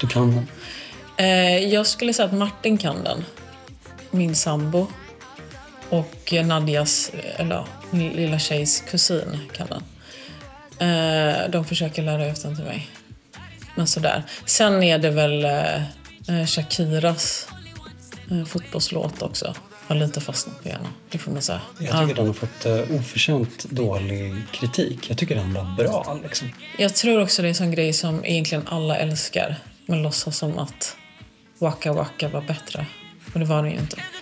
du kan den? Jag skulle säga att Martin kan den. Min sambo. Och Nadjas, eller min lilla tjejs kusin kan den. De försöker lära ut den till mig. Men sådär. Sen är det väl Shakiras fotbollslåt också. Har lite fastnat på hjärnan, det får man säga. Jag tycker den har fått oförtjänt dålig kritik. Jag tycker den var bra liksom. Jag tror också det är en sån grej som egentligen alla älskar. Men låtsas som att Waka Waka var bättre. Och det var det ju inte.